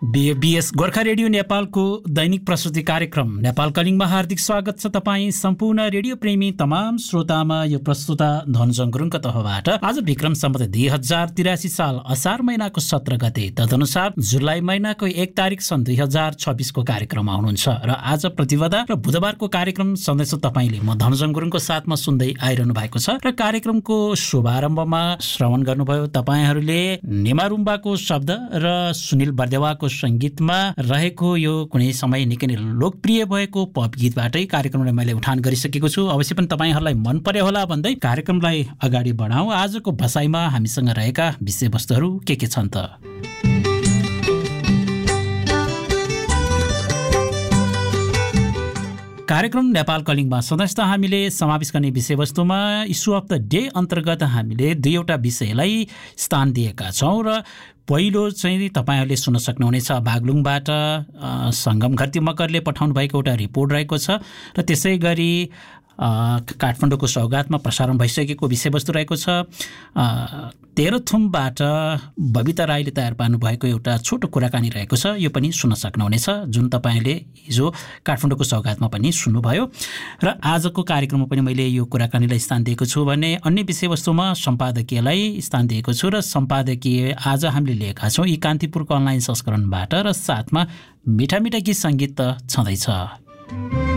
BS Gorkha radio नेपालको दैनिक प्रस्तुति कार्यक्रम नेपाल कलिङमा हार्दिक स्वागत छ। तपाईँ सम्पूर्ण रेडियो प्रेमी तमाम श्रोतामा यो प्रस्तुता धनजङ गुरुङको तर्फबाट आज विक्रम सम्वत 2083 साल असार महिनाको 17 गते तदनुसार जुलाई महिनाको 1 तारिक सन् 2026 को कार्यक्रममा हुनुहुन्छ र आज प्रतिपदा र बुधबारको कार्यक्रम सन्देश तपाईले म धनजङ गुरुङको साथमा सुन्दै आइरहनु भएको छ र कार्यक्रमको शुभारम्भमा श्रवण गर्नुभयो तपाईहरूले नेमारुम्बाको शब्द र सुनिल बर्देवाको संगीतमा रहेको यो कुनै समय निकै नै लोकप्रिय भएको पप गीतबाटै कार्यक्रमलाई मैले उठान गरिसकेको छु। अवश्य पनि तपाईहरूलाई मन पर्यो होला भन्दै कार्यक्रमलाई अगाडि बढाउँ। आजको बसाइमा हामीसँग रहेका विषयवस्तुहरू के छन् त? कार्यक्रम नेपाल कलिङमा सधैँ हामीले समावेश गर्ने विषयवस्तुमा इस्यु अफ द डे अन्तर्गत हामीले दुईवटा विषयलाई स्थान दिएका छौँ र पहिलो चाहिँ तपाईहरूले सुन्न सक्नुहुनेछ बागलुङबाट सङ्गम घरती मकरले पठाउनु भएको एउटा रिपोर्ट रहेको छ र त्यसै गरी काठमाडौँको सौगातमा प्रसारण भइसकेको विषयवस्तु रहेको छ। तेह्रथुमबाट बबिता राईले तयार पार्नुभएको एउटा छोटो कुराकानी रहेको छ, यो पनि सुन्न सक्नुहुनेछ जुन तपाईँले हिजो काठमाडौँको सौगातमा पनि सुन्नुभयो। र आजको कार्यक्रममा पनि मैले यो कुराकानीलाई स्थान दिएको छु भने अन्य विषयवस्तुमा सम्पादकीयलाई स्थान दिएको छु र सम्पादकीय आज हामीले लिएका छौँ यी कान्तिपुरको अनलाइन संस्करणबाट र साथमा मिठा मिठा गीत सङ्गीत त छँदैछ।